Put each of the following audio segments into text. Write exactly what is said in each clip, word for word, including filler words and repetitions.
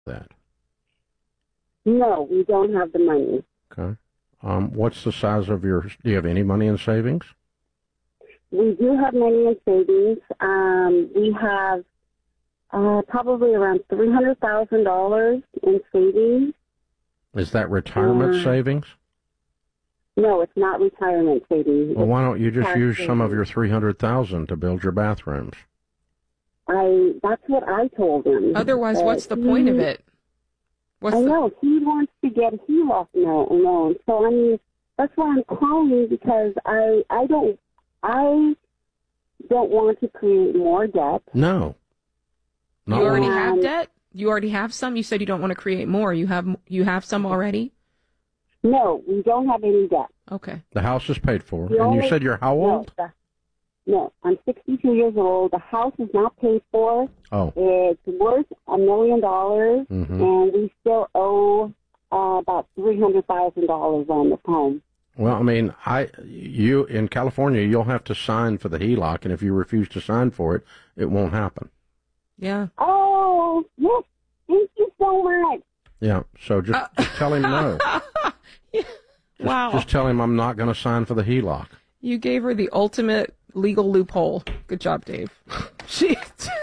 that? No, we don't have the money. Okay. Um, what's the size of your, do you have any money in savings? We do have money in savings. Um, we have uh, probably around three hundred thousand dollars in savings. Is that retirement uh, savings? No, it's not retirement savings. Well, why don't you just use savings. some of your three hundred thousand dollars to build your bathrooms? I, that's what I told him. Otherwise, uh, what's the he, point of it? What's I the... know. He wants to get H E L O C loan. So, I mean, that's why I'm calling, because I, I don't, I don't want to create more debt. No. You already um, have debt? You already have some? You said you don't want to create more. You have you have some already? No, we don't have any debt. Okay. The house is paid for. The and only, you said you're how old? No, the, no, I'm sixty-two years old. The house is not paid for. Oh. It's worth a million dollars, Mm-hmm. and we still owe uh, about three hundred thousand dollars on this home. Well, I mean, I, you, in California, you'll have to sign for the H E L O C, and if you refuse to sign for it, it won't happen. Yeah. Oh, yes. Thank you so much. Yeah, so just, Uh, just tell him no. Yeah. Just, Wow. Just tell him I'm not going to sign for the H E L O C. You gave her the ultimate legal loophole. Good job, Dave. She.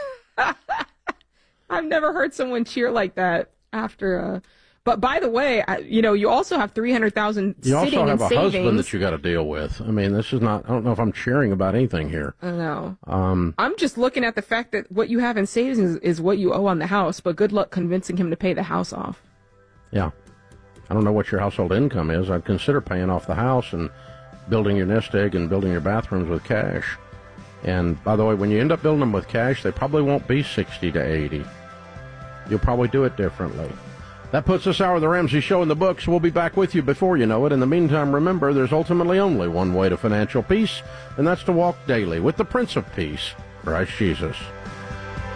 I've never heard someone cheer like that after. Uh, but by the way, I, you know, you also have three hundred thousand You sitting also have in a savings. husband that you got to deal with. I mean, this is not. I don't know if I'm cheering about anything here. I know. Um, I'm just looking at the fact that what you have in savings is, is what you owe on the house. But good luck convincing him to pay the house off. yeah, I don't know what your household income is. I'd consider paying off the house and building your nest egg and building your bathrooms with cash. And by the way, when you end up building them with cash, they probably won't be sixty to eighty. You'll probably do it differently. That puts this hour of the Ramsey Show in the books. We'll be back with you before you know it. In the meantime, remember, there's ultimately only one way to financial peace, and that's to walk daily with the Prince of Peace, Christ Jesus.